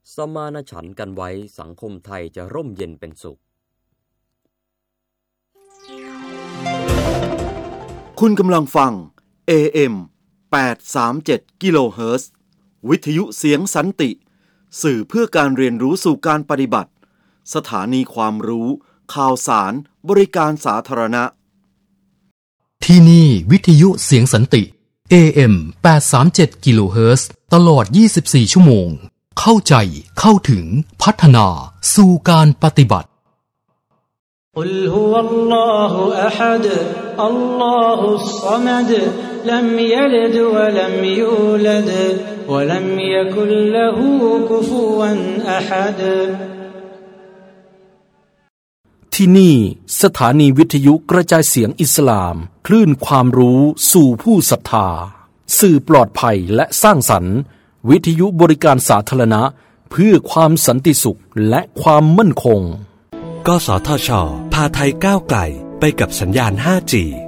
สมานฉันท์กันไว้สังคมไทยจะร่มเย็นเป็นสุขคุณกำลังฟัง AM 837 กิโลเฮิรตซ์วิทยุเสียงสันติสื่อเพื่อการเรียนรู้สู่การปฏิบัติสถานีความรู้ข่าวสารบริการสาธารณะที่นี่วิทยุเสียงสันติ AM 837 กิโลเฮิรตซ์ตลอด24ชั่วโมงเข้าใจเข้าถึงพัฒนาสู่การปฏิบัติ قل هو الله أحد الله الصمد لم يلد ولم يولد ولم يكن له كفوا أحد ที่นี่สถานีวิทยุกระจายเสียงอิสลามคลื่นความรู้สู่ผู้ศรัทธาสื่อปลอดภัยและสร้างสรรค์วิทยุบริการสาธารณะเพื่อความสันติสุขและความมั่นคงกสทช.พาไทยก้าวไกลไปกับสัญญาณ 5G